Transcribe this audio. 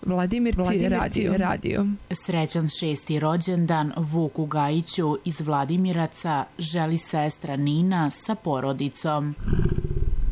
Vladimirci radio. Srećan 6. rođendan Vuku Gajiću iz Vladimiraca želi sestra Nina sa porodicom.